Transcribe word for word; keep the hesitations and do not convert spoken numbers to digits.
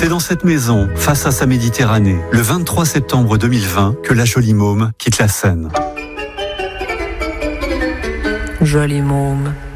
C'est dans cette maison, face à sa Méditerranée, le vingt-trois septembre deux mille vingt, que la jolie môme quitte la scène. Jolie môme.